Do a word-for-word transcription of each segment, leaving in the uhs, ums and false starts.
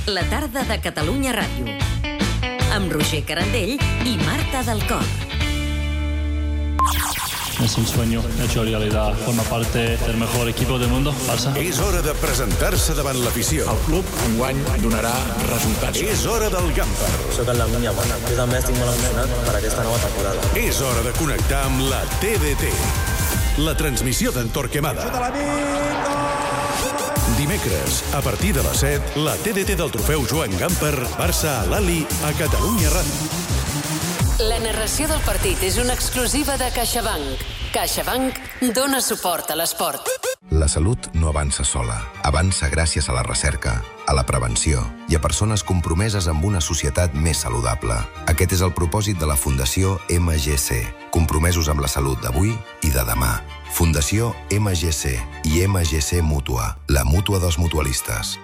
La tarda de Catalunya Ràdio. Amb Roger Carandell i Marta del Cor. Es un sueño hecho realidad. Forma parte del mejor equipo del mundo, Barça. És hora de presentar-se davant l'afició. El club enguany donarà resultats. És hora del Gamper. Soc el Lamine Yamal. Jo també estic molt emocionat per aquesta nova temporada. És hora de connectar amb la T D T. La transmissió d'en Torquemada. Dimecres, a partir de les set, la T D T del trofeu Joan Gamper, Barça a l'Ali, a Catalunya Ràdio. La narració del partit és una exclusiva de CaixaBank. CaixaBank dona suport a l'esport. La salut no avança sola. Avança gràcies a la recerca, a la prevenció i a persones compromeses amb una societat més saludable. Aquest és el propòsit de la Fundació M G C, compromesos amb la salut d'avui i de demà. Fundació M G C i M G C Mútua, la mútua dels mutualistes.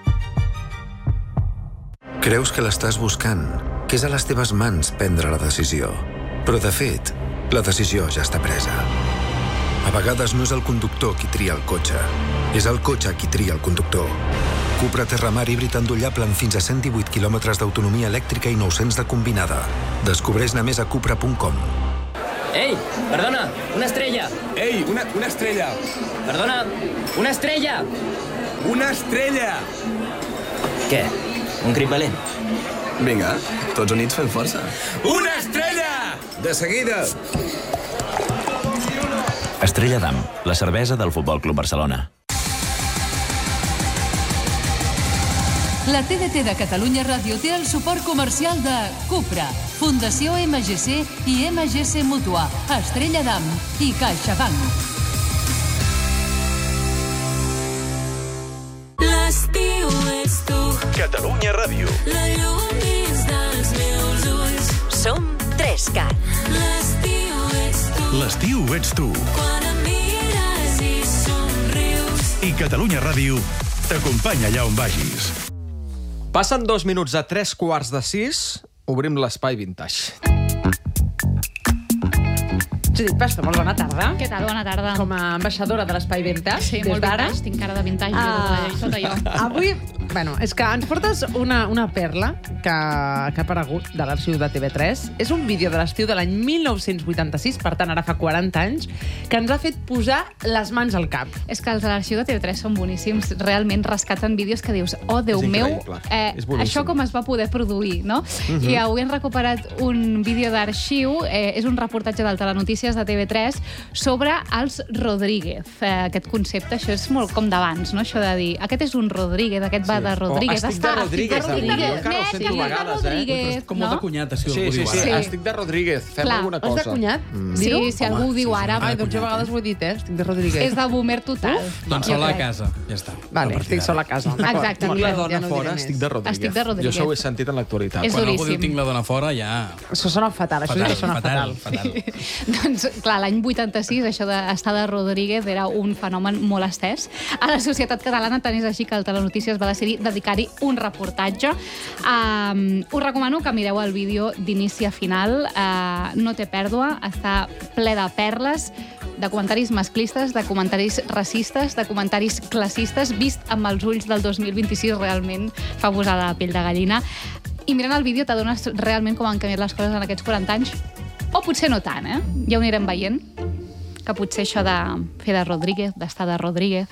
Creus que l'estàs buscant, que és a les teves mans prendre la decisió. Però, de fet, la decisió ja està presa. A vegades no és el conductor qui tria el cotxe, és el cotxe qui tria el conductor. Cupra Terramar híbrid endollable amb fins a cent divuit quilòmetres d'autonomia elèctrica i nou-cents de combinada. Descobreix-ne més a cupra punt com. Ei, perdona, una estrella. Ei, una, una estrella. Perdona, una estrella. Una estrella. Què? Un crit valent? Vinga, tots units fem força. Una estrella! De seguida. Estrella d'Am, la cervesa del Futbol Club Barcelona. La T D T de Catalunya Ràdio té el suport comercial de Cupra, Fundació M G C i M G C Mútua, Estrella d'Am i CaixaBank. L'estiu ets tu. Catalunya Ràdio. La llum dins dels meus ulls. Som Trescat. L'estiu ets tu. L'estiu ets tu. Quan em mires i somrius. I Catalunya Ràdio t'acompanya allà on vagis. Passen dos minuts a tres quarts de sis. Obrim l'espai vintage. Judit Pastor, molt bona tarda. Què tal? Bona tarda. Com a ambaixadora de l'Espai Vintage, sí, des molt d'ara. vintage, tinc cara de vintage Ah. i tot allò. Avui, bueno, és que ens portes una, una perla que, que ha aparegut de l'arxiu de T V tres. És un vídeo de l'estiu de l'any mil nou-cents vuitanta-sis, per tant, ara fa quaranta anys, que ens ha fet posar les mans al cap. És que els de l'arxiu de T V tres són boníssims. Realment rescaten vídeos que dius, oh, Déu meu, eh, això com es va poder produir, no? Mhm. I avui hem recuperat un vídeo d'arxiu, eh, és un reportatge del Telenotícies de T V tres sobre els Rodríguez. Eh, aquest concepte, això és molt com d'abans, no? Això de dir, aquest és un Rodríguez, aquest va de Rodríguez. Oh, estic de Rodríguez, avui. Jo encara ho sento a vegades, eh? Com molt de cunyat, sí, sí, sí, estic de Rodríguez, fem Clar. alguna cosa. Has de cunyat? Sí, si algú ho diu ara... Ai, doncs jo a vegades ho he dit, eh? Estic de Rodríguez. És de boomer total. Doncs sola a casa, ja està. Vale, estic sola a casa. Exacte. Tinc la dona Ja no diré fora, més. estic de Rodríguez. Estic de Rodríguez. Jo això ho he sentit en l'actualitat. És Quan algú duríssim. diu tinc la dona fora, ja... Això sona fatal, això ja sona fatal. Doncs, clar, l'any vuitanta-sis, això d'estar de Rodríguez era un fenomen molt estès. A la societat catalana tant és així que el Telenotícies va decidir dedicar-hi un reportatge. Um, us recomano que mireu el vídeo d'inici a final. Uh, no té pèrdua, està ple de perles, de comentaris masclistes, de comentaris racistes, de comentaris classistes, vist amb els ulls del dos mil vint-i-sis realment fa posar la pell de gallina. I mirant el vídeo t'adones realment com han canviat les coses en aquests quaranta anys. O potser no tant, eh? Ja ho anirem veient. Que potser això de fer de Rodríguez, d'estar de Rodríguez...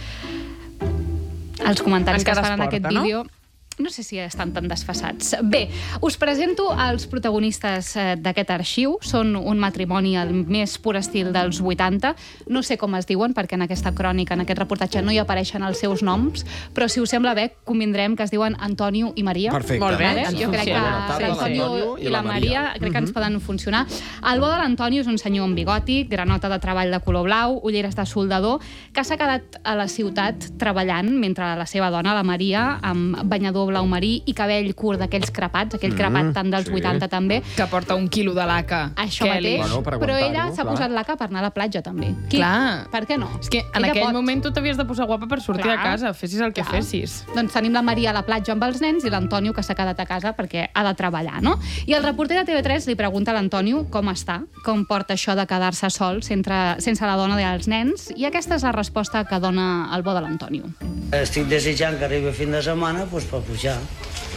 Els comentaris que es fan en aquest vídeo... No sé si estan tan desfasats. Bé, us presento els protagonistes d'aquest arxiu. Són un matrimoni al més pur estil dels vuitanta. No sé com es diuen, perquè en aquesta crònica, en aquest reportatge, no hi apareixen els seus noms, però si us sembla bé, convindrem que es diuen Antonio i Maria. Perfecte. Molt bé. Vale? Jo crec que l'Antonio i la Maria crec que ens poden funcionar. El bo de l'Antonio és un senyor amb bigoti, granota de treball de color blau, ulleres de soldador, que s'ha quedat a la ciutat treballant mentre la seva dona, la Maria, amb banyador blau marí i cabell curt d'aquells crepats, aquell crepat tant dels vuitanta també. Que porta un quilo de laca. Això mateix, Bueno, per però ella aguantar-ho, s'ha clar. posat laca per anar a la platja també. Qui? Clar. Per què no? És que en Ella aquell pot. moment tu t'havies de posar guapa per sortir Clar. a casa, fessis el que Clar. fessis. Doncs tenim la Maria a la platja amb els nens i l'Antonio que s'ha quedat a casa perquè ha de treballar, no? I el reporter de T V tres li pregunta a l'Antonio com està, com porta això de quedar-se sol sense, sense la dona dels nens, i aquesta és la resposta que dona el bo de l'Antonio. Estic desitjant que arribi fin de setmana doncs, per pujar.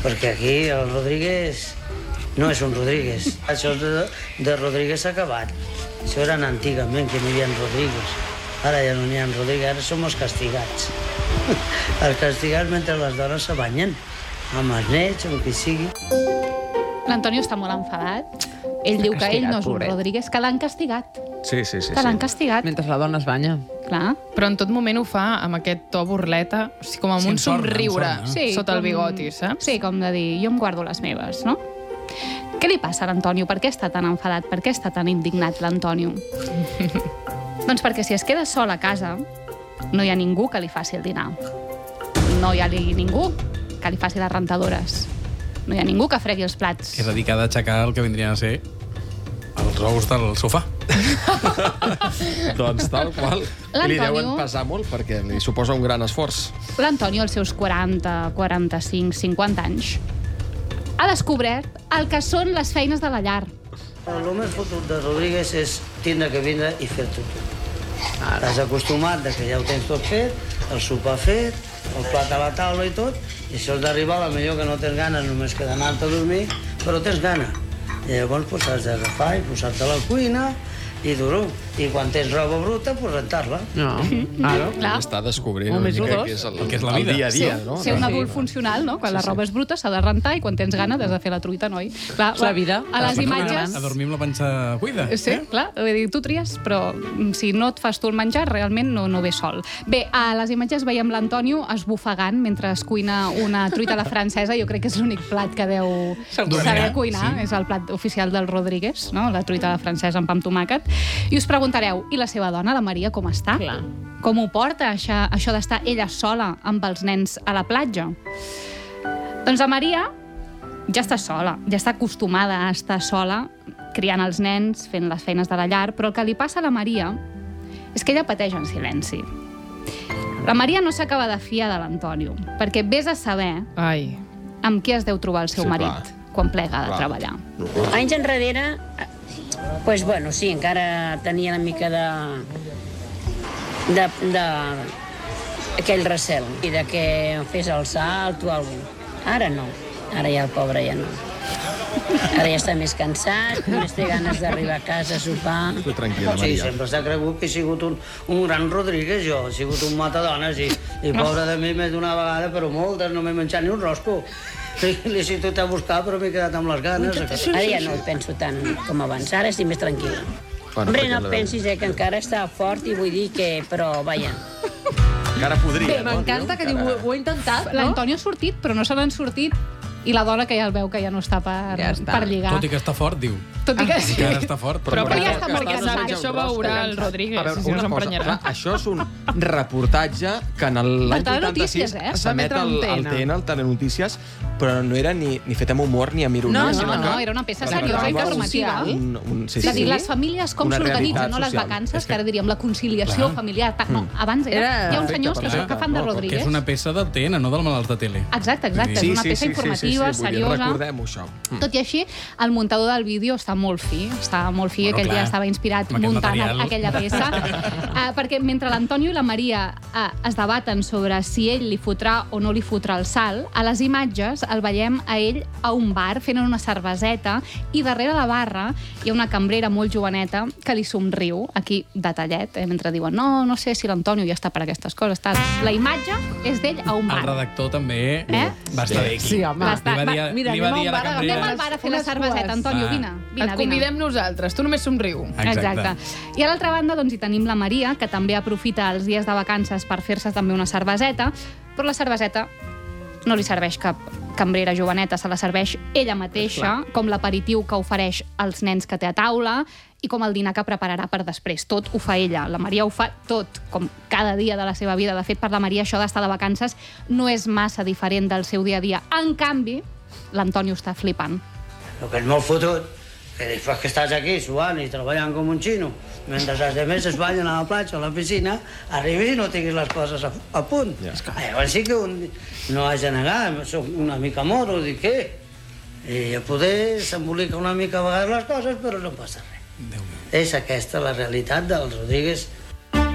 perquè aquí el Rodríguez no és un Rodríguez. Això de, de Rodríguez s'ha acabat. Això eren antigament, que n'hi havia Rodríguez. Ara ja no n'hi ha Rodríguez, ara som els castigats. Els castigats mentre les dones se banyen, amb els nets, amb qui sigui. L'Antonio està molt enfadat. Ell diu que ell no és un Rodríguez, que l'han castigat. Sí, sí, sí. Que l'han castigat. Mentre la dona es banya. Clar. Però en tot moment ho fa amb aquest to burleta, o sigui, com amb un somriure sota el bigoti, saps? Sí, com de dir, jo em guardo les meves, no? Què li passa a l'Antonio? Per què està tan enfadat? Per què està tan indignat l'Antonio? Doncs perquè si es queda sol a casa, no hi ha ningú que li faci el dinar. No hi ha ningú que li faci les rentadores. No hi ha ningú que fregui els plats. És a dir, que ha d'aixecar el que vindrien a ser els ous del sofà. Doncs tal qual. I li deuen pesar molt perquè li suposa un gran esforç. L'Antonio, als seus quaranta, quaranta-cinc, cinquanta anys, ha descobert el que són les feines de la llar. El més fotut de Rodríguez és tindre que vindre i fer-t'ho tu. T'has acostumat que ja ho tens tot fet, el sopar fet, el plat a la taula i tot, i això has d'arribar, a la millor que no tens ganes només que d'anar-te a dormir, però tens gana. I llavors pues, has d'agafar i posar-te a la cuina i dur-ho. I quan tens roba bruta, pues rentar-la. No, claro. Clar. Està descobrint una mica què és el, el que és la vida. El dia a dia, sí. no? Ser un adult funcional, no? Quan la roba és bruta s'ha de rentar i quan tens gana has de fer la truita, noi. Clar, la vida. A les imatges... A dormir amb la panxa cuida. Sí, clar. Vull dir, tu tries, però si no et fas tu el menjar, realment no, no ve sol. Bé, a les imatges veiem l'Antonio esbufegant mentre es cuina una truita a la francesa. Jo crec que és l'únic plat que deu saber cuinar. És el plat oficial del Rodríguez, no? La truita a la francesa amb pa amb tomàquet. I us preguntareu, i la seva dona, la Maria, com està? Clar. Com ho porta, això, això d'estar ella sola amb els nens a la platja? Doncs la Maria ja està sola, ja està acostumada a estar sola, criant els nens, fent les feines de la llar, però el que li passa a la Maria és que ella pateix en silenci. La Maria no s'acaba de fiar de l'Antonio, perquè vés a saber Ai. amb qui es deu trobar el seu Sí, marit clar. quan plega de Clar. treballar. Anys enrere, pues bueno, sí, encara tenia una mica de... de... de... aquell recel. I de que fes el salt o alguna cosa. Ara no. Ara ja el pobre ja no. Ara ja està més cansat, només té ganes d'arribar a casa a sopar. Tranquil·la, Sí, Maria. sempre s'ha cregut que he sigut un, un gran Rodríguez, jo. He sigut un matadones i, i pobre de mi més d'una vegada, però moltes, no m'he menjat ni un rosco. L'he sigut a buscar, però m'he quedat amb les ganes. Ara ja no penso tant com abans, ara estic més tranquil·la. Bueno, Hombre, perquè no la- pensis eh, que encara està fort i vull dir que... Però, vaja... Encara podria, Bé, m'encanta que diu, ho, ho he intentat, no? L'Antonio ha sortit, però no se n'han sortit, i la dona que ja el veu que ja no està per, Ja està. per lligar. Tot i que està fort, diu. Tot i que sí. Encara està fort. Però Però ja perquè, està molt perquè cansat. sap que això veurà el Rodríguez, A veure, si no una cosa, s'emprenyarà. clar, això és un reportatge que en l'any Telenotícies, vuitanta-sis eh? s'emet Va emetre al, un al T N. T N, al Telenotícies, però no era ni, ni fet amb humor ni amb ironia. No, no, sinó no, que era una peça retratava seriosa i informativa. Un, un, sí, És a dir, sí. les famílies com Una s'organitzen, realitat no les social. vacances, que ara diríem la conciliació Clar. familiar. Ta- No, abans era... Era- Hi ha uns Perfecte, senyors que, perfecte. que fan de No, Que Rodríguez. és una peça del T N, no del malalts de tele. Exacte, exacte. Sí, És una sí, peça sí, sí, informativa, sí, sí, vull dir, seriosa. recordem-ho, això. Mm. Tot i així, el muntador del vídeo està molt fi, està molt fi, Bueno, aquell clar, dia estava inspirat amb aquest muntant material. aquella peça, uh, perquè mentre l'Antonio i la Maria uh, es debaten sobre si ell li fotrà o no li fotrà el salt, a les imatges el veiem a ell a un bar fent una cerveseta i darrere la barra hi ha una cambrera molt joveneta que li somriu, aquí detallet, eh, mentre diuen no, no sé si l'Antonio ja està per aquestes coses. Tal. La imatge és d'ell a un El bar. redactor també Eh? va estar bé aquí. Sí, home. Li va dir, Va, mira, li va anem a dir un a la bar a cambrera... Anem al bar a fer la Unes cerveseta, cues. Antonio, Va. vine. vine, Et vine. convidem nosaltres, tu només somriu. Exacte. I a l'altra banda doncs, hi tenim la Maria, que també aprofita els dies de vacances per fer-se també una cerveseta, però la cerveseta no li serveix cap cambrera joveneta, se la serveix ella mateixa, com l'aperitiu que ofereix als nens que té a taula i com el dinar que prepararà per després. Tot ho fa ella. La Maria ho fa tot, com cada dia de la seva vida. De fet, per la Maria això d'estar de vacances no és massa diferent del seu dia a dia. En canvi, l'Antonio està flipant. El que és molt fotut, que després que estàs aquí suant i treballant com un xino, mentre els altres es ballen a la platja o a la piscina, arribis i no tinguis les coses a, a punt. Ja. Llavors sí que un, no haig de negar, soc una mica moro, dic què? I a poder s'embolica una mica a vegades les coses, però no passa res. És aquesta la realitat del Rodríguez. És ben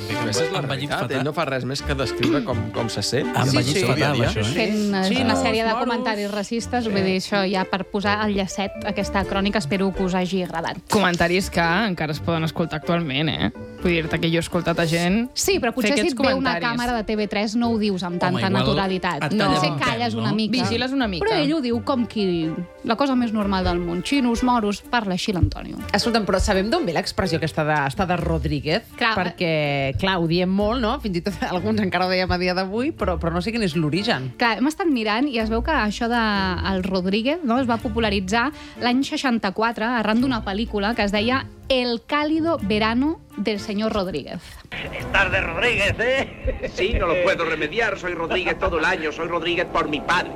Aquesta és la realitat. Ell no fa res més que descriure com, com se sent. Ha envellit fatal, això, eh? Fent sí, una sèrie de comentaris racistes, vull dir, això ja per posar el llacet, aquesta crònica, espero que us hagi agradat. Comentaris que encara es poden escoltar actualment, eh? Vull dir-te que jo he escoltat a gent... Sí, però potser si et ve una càmera de T V tres no ho dius amb tanta naturalitat. No, potser calles una mica. Vigiles una mica. Però ell ho diu com qui... La cosa més normal del món. Xinos, moros, parla així l'Antonio. Escolta'm, però sabem d'on ve l'expressió aquesta de, està de Rodríguez? Clar. Perquè, clar, ho diem molt, no? Fins i tot alguns encara ho dèiem a dia d'avui, però, però no sé quin és l'origen. Clar, hem estat mirant i es veu que això de el Rodríguez, no, es va popularitzar l'any seixanta-quatre arran d'una pel·lícula que es deia El cálido verano del señor Rodríguez. Estás de Rodríguez, ¿eh? Sí, no lo puedo remediar. Soy Rodríguez todo el año. Soy Rodríguez por mi padre.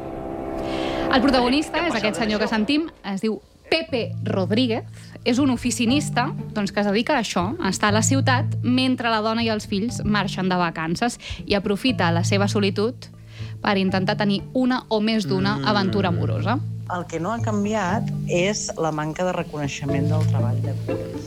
El protagonista és aquest senyor que sentim, es diu Pepe Rodríguez, és un oficinista doncs, que es dedica a això, a estar a la ciutat mentre la dona i els fills marxen de vacances i aprofita la seva solitud per intentar tenir una o més d'una aventura amorosa. El que no ha canviat és la manca de reconeixement del treball de cures.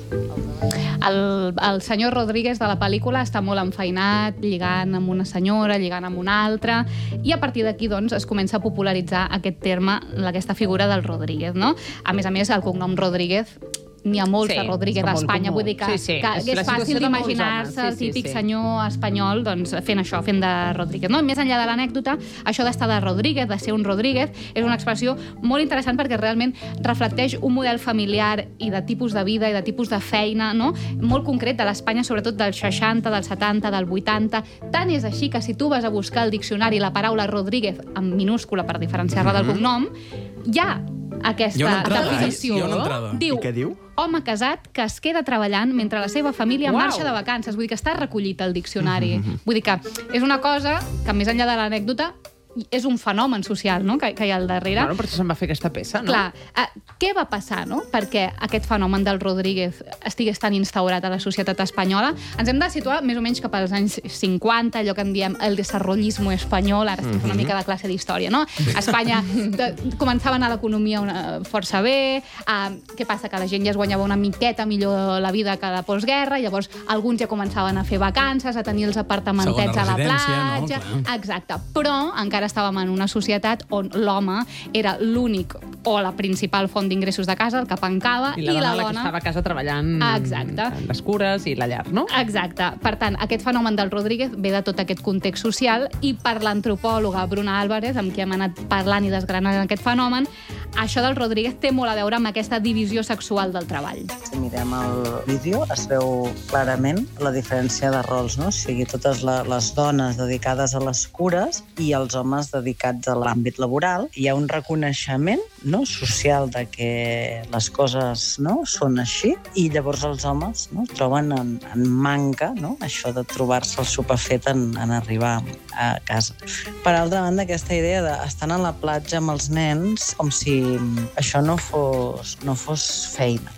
El, el senyor Rodríguez de la pel·lícula està molt enfeinat, lligant amb una senyora, lligant amb una altra, i a partir d'aquí doncs, es comença a popularitzar aquest terme, aquesta figura del Rodríguez. No? A més a més, el cognom Rodríguez n'hi ha molts sí, de Rodríguez a Espanya, vull dir que, sí, sí. que és, és fàcil d'imaginar-se el típic sí, sí. senyor espanyol doncs, fent això, fent de Rodríguez. No? Més enllà de l'anècdota, això d'estar de Rodríguez, de ser un Rodríguez, és una expressió molt interessant perquè realment reflecteix un model familiar i de tipus de vida i de tipus de feina, no? Molt concret de l'Espanya, sobretot dels seixanta, dels setanta, del vuitanta. Tant és així que si tu vas a buscar al diccionari la paraula Rodríguez en minúscula per diferenciar-la del cognom, hi ha aquesta hi ha una entrada, definició. eh? Hi ha una entrada. Diu, I què diu? home casat que es queda treballant mentre la seva família Uau. marxa de vacances. Vull dir que està recollit al diccionari. Vull dir que és una cosa que, més enllà de l'anècdota, és un fenomen social, no?, que, que hi ha al darrere. Bueno, per això se'n va fer aquesta peça, no? Clar, eh, què va passar, no?, perquè aquest fenomen del Rodríguez estigués tan instaurat a la societat espanyola? Ens hem de situar més o menys cap als anys cinquanta, allò que en diem el desarrollismo espanyol, ara estic fent una mica de classe d'història, no? A Espanya de, començava a anar l'economia una, força bé, eh, què passa? Que la gent ja es guanyava una miqueta millor la vida que la postguerra, llavors alguns ja començaven a fer vacances, a tenir els apartamentets a la platja... No? Exacte, però encara estàvem en una societat on l'home era l'únic o la principal font d'ingressos de casa, el que pencava, i la dona, i la dona... la que estava a casa treballant Exacte. les cures i la llar, no? Exacte. Per tant, aquest fenomen del Rodríguez ve de tot aquest context social i per l'antropòloga Bruna Álvarez, amb qui hem anat parlant i desgranant aquest fenomen, això del Rodríguez té molt a veure amb aquesta divisió sexual del treball. Si mirem el vídeo es veu clarament la diferència de rols, no? O sigui, totes la, les dones dedicades a les cures i els homes dedicats a l'àmbit laboral. Hi ha un reconeixement, no?, social de que les coses, no?, són així, i llavors els homes, no?, troben en, en manca, no?, això de trobar-se el sopar fet en, en arribar a casa. Per altra banda, aquesta idea d'estar a la platja amb els nens com si això no fos, no fos feina.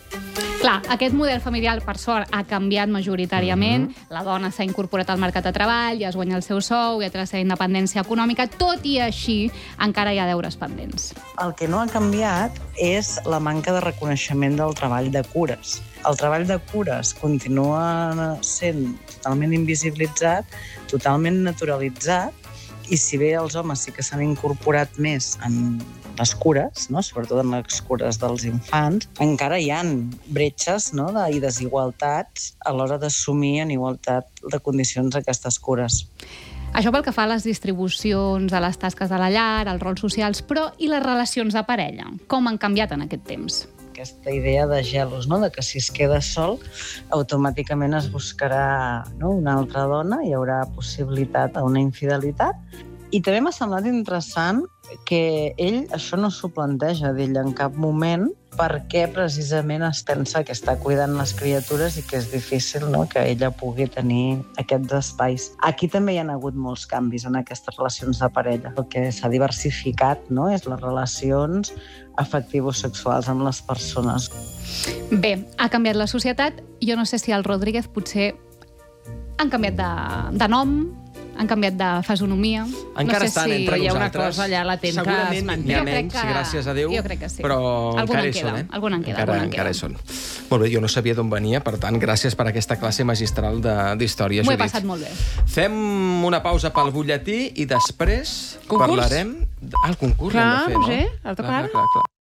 Clar, aquest model familiar, per sort, ha canviat majoritàriament. Mm-hmm. La dona s'ha incorporat al mercat de treball, ja es guanya el seu sou, ja té la seva independència econòmica. Tot i així, encara hi ha deures pendents. El que no ha canviat és la manca de reconeixement del treball de cures. El treball de cures continua sent totalment invisibilitzat, totalment naturalitzat, i si bé els homes sí que s'han incorporat més en les cures, no?, sobretot en les cures dels infants, encara hi ha bretxes, no?, de, i desigualtats a l'hora d'assumir en igualtat de condicions aquestes cures. Això pel que fa a les distribucions, a les tasques de la llar, als rols socials, però i les relacions de parella? Com han canviat en aquest temps? Aquesta idea de gelos, no?, de que si es queda sol, automàticament es buscarà, no?, una altra dona, hi haurà possibilitat a una infidelitat. I també m'ha semblat interessant que ell això no s'ho planteja d'ell en cap moment, perquè precisament es pensa que està cuidant les criatures i que és difícil, no?, que ella pugui tenir aquests espais. Aquí també hi ha hagut molts canvis en aquestes relacions de parella. El que s'ha diversificat, no?, és les relacions afectivo-sexuals amb les persones. Bé, ha canviat la societat. Jo no sé si el Rodríguez potser han canviat de, de nom, han canviat de fisonomia. Encara no sé estan si... entre hi ha una nosaltres. cosa allà latent que es Segurament manté. n'hi ha Jo crec menys, que- gràcies a Déu, jo crec que sí. però Alguna encara hi en queda, són, eh? alguna en queda, encara, alguna en encara hi queda. són. Molt bé, jo no sabia d'on venia, per tant, gràcies per aquesta classe magistral de- d'història, M'ho he Judit. passat molt bé. Fem una pausa pel butlletí i després Concurs? parlarem... Ah, el concurs Clar, l'hem de fer, no? Roger, ara toca Clar, ara. clar, clar.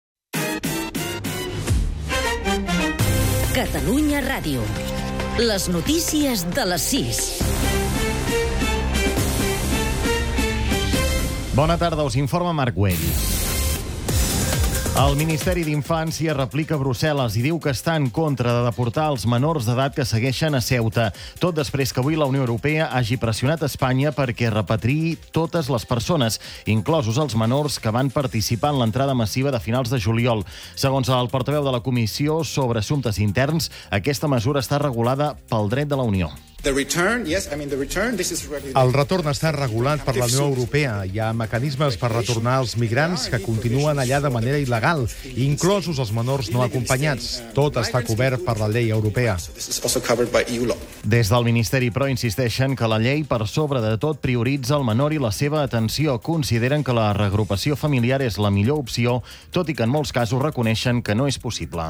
Catalunya Ràdio. Les notícies de les sis. Bona tarda, us informa Marc Güell. El Ministeri d'Infància replica a Brussel·les i diu que està en contra de deportar els menors d'edat que segueixen a Ceuta. Tot després que avui la Unió Europea hagi pressionat Espanya perquè repatriï totes les persones, inclosos els menors que van participar en l'entrada massiva de finals de juliol. Segons el portaveu de la Comissió sobre Assumptes Interns, aquesta mesura està regulada pel dret de la Unió. El retorn està regulat per la Unió Europea. Hi ha mecanismes per retornar els migrants que continuen allà de manera il·legal, inclosos els menors no acompanyats. Tot està cobert per la llei europea. Des del Ministeri, però, insisteixen que la llei, per sobre de tot, prioritza el menor i la seva atenció. Consideren que la reagrupació familiar és la millor opció, tot i que en molts casos reconeixen que no és possible.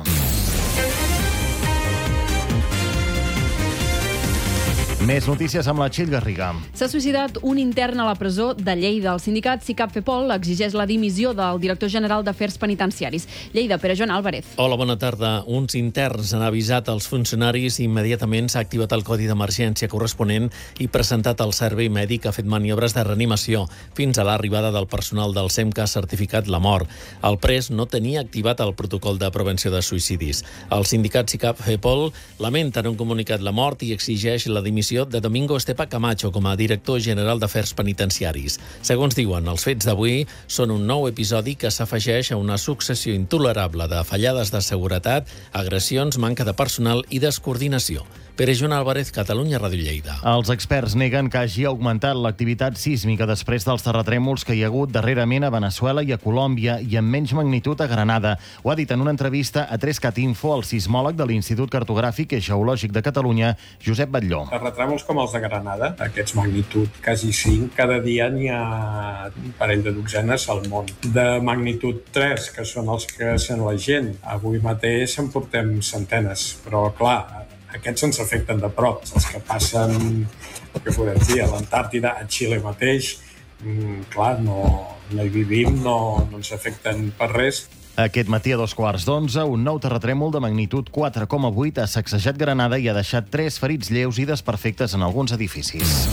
Més notícies amb la Txell Garriga. S'ha suïcidat un intern a la presó de Lleida. El sindicat SICAP FEPOL exigeix la dimissió del director general d'Afers Penitenciaris. Lleida, Pere Joan Álvarez. Hola, bona tarda. Uns interns han avisat als funcionaris i immediatament s'ha activat el codi d'emergència corresponent i presentat al servei mèdic que ha fet maniobres de reanimació fins a l'arribada del personal del SEM que ha certificat la mort. El pres no tenia activat el protocol de prevenció de suïcidis. El sindicat SICAP FEPOL lamenta en un comunicat la mort i exigeix la dimissió de Domingo Estepa Camacho com a director general d'Afers Penitenciaris. Segons diuen, els fets d'avui són un nou episodi que s'afegeix a una successió intolerable de fallades de seguretat, agressions, manca de personal i descoordinació. Pere Joan Álvarez, Catalunya Ràdio Lleida. Els experts neguen que hagi augmentat l'activitat sísmica després dels terratrèmols que hi ha hagut darrerament a Veneçuela i a Colòmbia i amb menys magnitud a Granada. Ho ha dit en una entrevista a tres cat info el sismòleg de l'Institut Cartogràfic i Geològic de Catalunya, Josep Batlló. Terratrèmols com els de Granada, aquests magnitud quasi cinc, cada dia n'hi ha un parell de dotzenes al món. De magnitud tres, que són els que sent la gent, avui mateix en portem centenes, però clar, aquests ens afecten de prop. Els que passen, què podem dir, a l'Antàrtida, a Xile mateix, mm, clar, no, no hi vivim, no, no ens afecten per res. Aquest matí a dos quarts d'onze, un nou terratrèmol de magnitud quatre coma vuit ha sacsejat Granada i ha deixat tres ferits lleus i desperfectes en alguns edificis.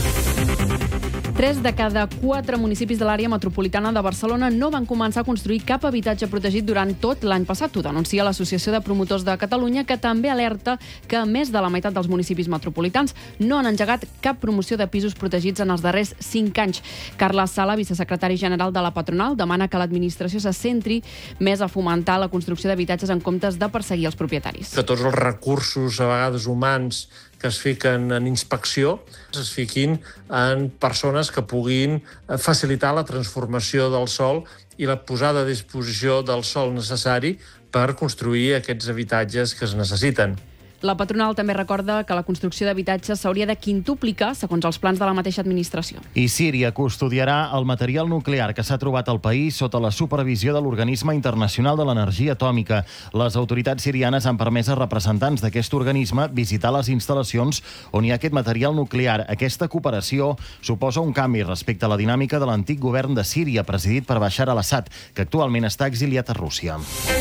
Tres de cada quatre municipis de l'àrea metropolitana de Barcelona no van començar a construir cap habitatge protegit durant tot l'any passat. Ho denuncia l'Associació de Promotors de Catalunya, que també alerta que més de la meitat dels municipis metropolitans no han engegat cap promoció de pisos protegits en els darrers cinc anys. Carles Sala, vicesecretari general de la patronal, demana que l'administració se centri més a fomentar la construcció d'habitatges en comptes de perseguir els propietaris. Que tots els recursos, a vegades humans, que es fiquen en inspecció, es fiquin en persones que puguin facilitar la transformació del sòl i la posada a disposició del sòl necessari per construir aquests habitatges que es necessiten. La patronal també recorda que la construcció d'habitatges s'hauria de quintuplicar segons els plans de la mateixa administració. I Síria custodiarà el material nuclear que s'ha trobat al país sota la supervisió de l'Organisme Internacional de l'Energia Atòmica. Les autoritats sirianes han permès a representants d'aquest organisme visitar les instal·lacions on hi ha aquest material nuclear. Aquesta cooperació suposa un canvi respecte a la dinàmica de l'antic govern de Síria, presidit per Bashar al-Assad, que actualment està exiliat a Rússia.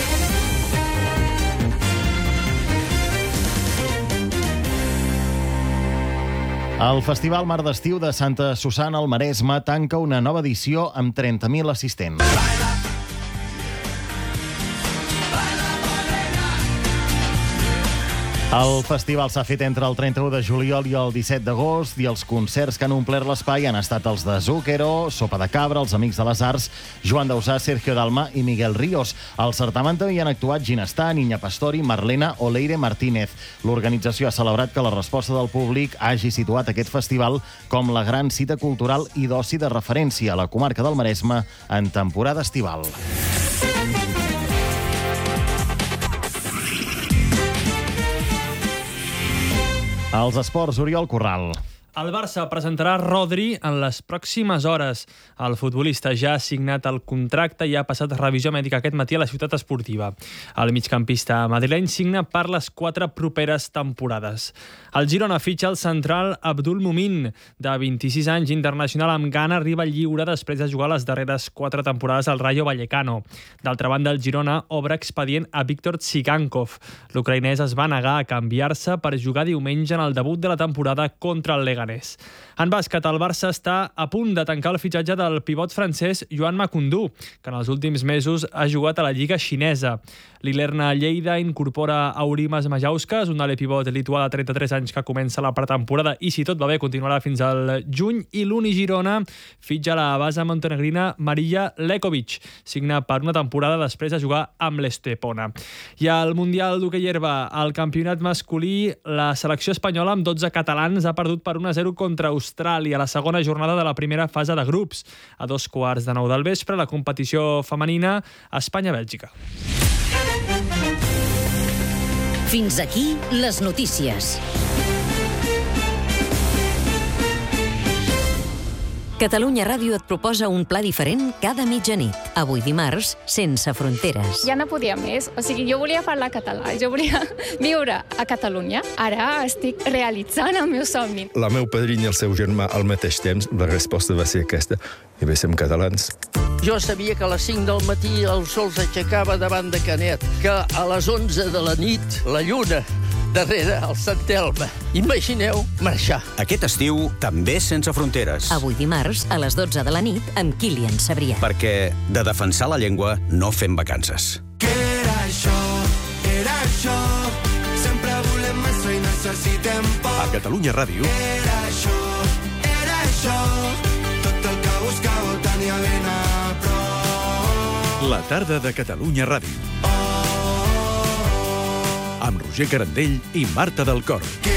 El Festival Mar d'Estiu de Santa Susanna al Maresme tanca una nova edició amb trenta mil assistents. El festival s'ha fet entre el trenta-u de juliol i el disset d'agost i els concerts que han omplert l'espai han estat els de Zúquero, Sopa de Cabra, els Amics de les Arts, Joan Dausà, Sergio Dalma i Miguel Ríos. Al certamen també hi han actuat Ginestà, Niña Pastori, Marlena o Leire Martínez. L'organització ha celebrat que la resposta del públic hagi situat aquest festival com la gran cita cultural i d'oci de referència a la comarca del Maresme en temporada estival. Els esports, Oriol Corral. El Barça presentarà Rodri en les pròximes hores. El futbolista ja ha signat el contracte i ha passat revisió mèdica aquest matí a la ciutat esportiva. El migcampista madrileny signa per les quatre properes temporades. El Girona fitxa el central Abdul Mumin, de vint-i-sis anys, internacional amb Ghana, arriba lliure després de jugar les darreres quatre temporades al Rayo Vallecano. D'altra banda, el Girona obre expedient a Víctor Tsigankov. L'ucraïnès es va negar a canviar-se per jugar diumenge en el debut de la temporada contra el Leganés. En bàsquet, el Barça està a punt de tancar el fitxatge del pivot francès Joan Macundú, que en els últims mesos ha jugat a la Lliga xinesa. L'Ilerna Lleida incorpora Aurimas Majauskas, un ale pivot lituà de trenta-tres anys que comença la pretemporada i, si tot va bé, continuarà fins al juny. I l'Uni Girona fitxa la base montenegrina Marija Lekovic. Signa per una temporada després de jugar amb l'Estepona. I al Mundial d'hoquei herba, al campionat masculí, la selecció espanyola amb dotze catalans ha perdut per un a zero contra Austràlia a la segona jornada de la primera fase de grups. A dos quarts de nou del vespre, la competició femenina Espanya-Bèlgica. Fins aquí les notícies. Catalunya Ràdio et proposa un pla diferent cada mitjanit. Avui dimarts, sense fronteres. Ja no podia més. O sigui, jo volia parlar català, jo volia viure a Catalunya. Ara estic realitzant el meu somni. La meu padrina i el seu germà al mateix temps, la resposta va ser aquesta. I bé, som catalans. Jo sabia que a les cinc del matí el sol s'aixecava davant de Canet, que a les onze de la nit la lluna darrere el Sant Elm. Imagineu marxar. Aquest estiu, també sense fronteres. Avui dimarts, a les dotze de la nit, amb Kilian Sabrià. Perquè de defensar la llengua no fem vacances. Què era això? Era això. Sempre volem més i necessitem poc. A Catalunya Ràdio. Era això, era això. Tot el que buscàveu tenia ben a prop. La tarda de Catalunya Ràdio. Amb Roger Carandell i Marta del Cor.